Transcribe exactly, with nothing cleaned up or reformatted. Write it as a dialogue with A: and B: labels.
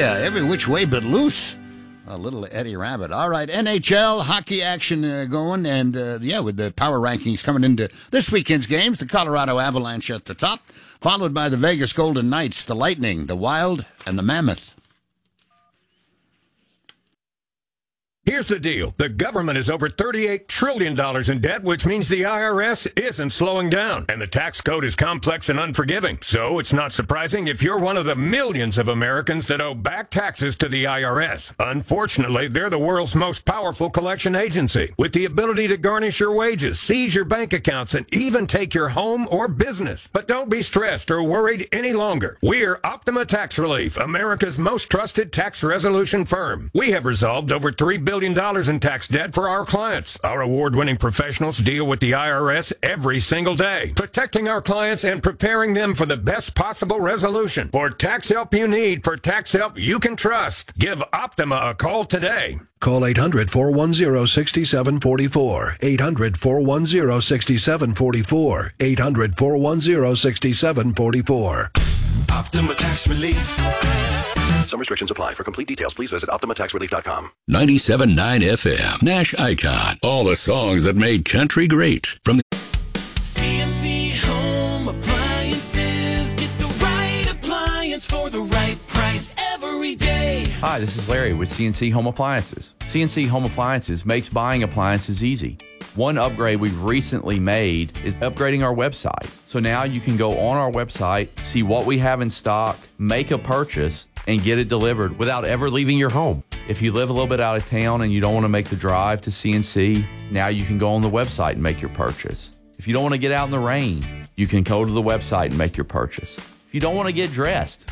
A: yeah, every which way but loose. A little Eddie Rabbit. All right, N H L hockey action uh, going, and uh, yeah, with the power rankings coming into this weekend's games, the Colorado Avalanche at the top, followed by the Vegas Golden Knights, the Lightning, the Wild, and the Mammoth.
B: Here's the deal. The government is over thirty-eight trillion dollars in debt, which means the I R S isn't slowing down. And the tax code is complex and unforgiving. So it's not surprising if you're one of the millions of Americans that owe back taxes to the I R S. Unfortunately, they're the world's most powerful collection agency, with the ability to garnish your wages, seize your bank accounts, and even take your home or business. But don't be stressed or worried any longer. We're Optima Tax Relief, America's most trusted tax resolution firm. We have resolved over three billion dollars in tax debt for our clients. Our award-winning professionals deal with the I R S every single day, protecting our clients and preparing them for the best possible resolution. For tax help you need, for tax help you can trust, give Optima a call today.
C: Call eight hundred, four one zero, six seven four four. eight hundred, four one zero, six seven four four. eight hundred, four one zero, six seven four four.
D: Optima Tax Relief.
C: Some restrictions apply. For complete details, please visit Optima Tax Relief dot com.
E: ninety-seven point nine F M, Nash Icon. All the songs that made country great. From the
D: C N C Home Appliances. Get the right appliance for the right price every day.
F: Hi, this is Larry with C N C Home Appliances. C N C Home Appliances makes buying appliances easy. One upgrade we've recently made is upgrading our website. So now you can go on our website, see what we have in stock, make a purchase, and get it delivered without ever leaving your home. If you live a little bit out of town and you don't want to make the drive to C N C, now you can go on the website and make your purchase. If you don't want to get out in the rain, you can go to the website and make your purchase. If you don't want to get dressed,